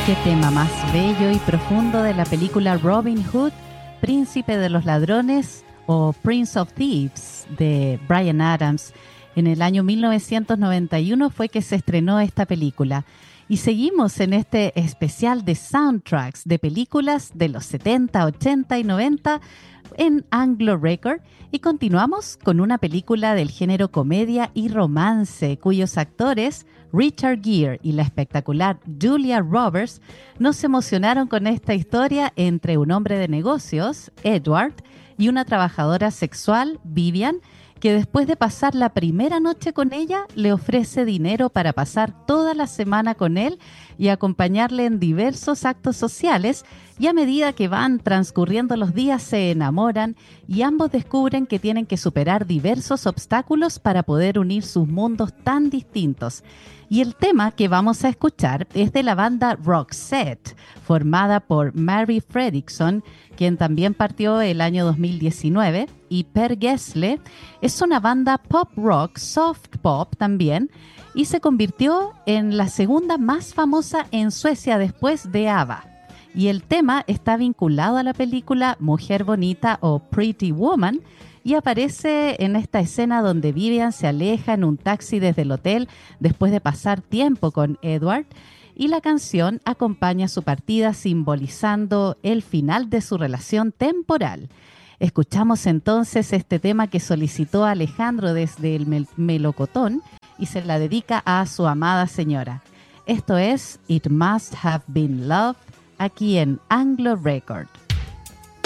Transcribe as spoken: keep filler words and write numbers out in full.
Qué tema más bello y profundo de la película Robin Hood, Príncipe de los Ladrones o Prince of Thieves de Bryan Adams. En el año mil novecientos noventa y uno fue que se estrenó esta película. Y seguimos en este especial de soundtracks de películas de los setenta, ochenta y noventa en Anglo Record, y continuamos con una película del género comedia y romance cuyos actores Richard Gere y la espectacular Julia Roberts nos emocionaron con esta historia entre un hombre de negocios, Edward, y una trabajadora sexual, Vivian, que después de pasar la primera noche con ella, le ofrece dinero para pasar toda la semana con él y acompañarle en diversos actos sociales, y a medida que van transcurriendo los días se enamoran y ambos descubren que tienen que superar diversos obstáculos para poder unir sus mundos tan distintos. Y el tema que vamos a escuchar es de la banda Roxette, formada por Mary Fredriksson, quien también partió el año dos mil diecinueve, y Per Gessle. Es una banda pop rock, soft pop también, y se convirtió en la segunda más famosa en Suecia después de ABBA. Y el tema está vinculado a la película Mujer Bonita o Pretty Woman, y aparece en esta escena donde Vivian se aleja en un taxi desde el hotel después de pasar tiempo con Edward, y la canción acompaña su partida simbolizando el final de su relación temporal. Escuchamos entonces este tema que solicitó Alejandro desde el Mel- Melocotón y se la dedica a su amada señora. Esto es It Must Have Been Love, aquí en Anglo Record.